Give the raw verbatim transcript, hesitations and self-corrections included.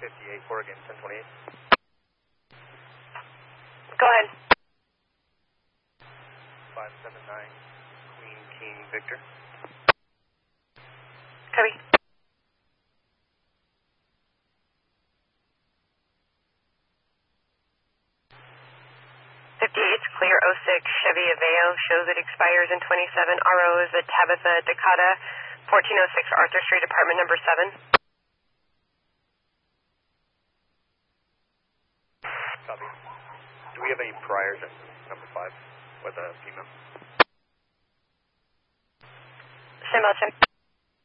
fifty-eight, Oregon, ten twenty-eight. Go ahead. five seven nine, Queen King Victor. Copy. fifty-eight's clear. oh six Chevy Aveo shows it expires in twenty-seven. R O is a Tabitha Dakota, fourteen oh six Arthur Street, apartment number seven. Copy. Do we have any priors at number five with a female? Same out, Tim.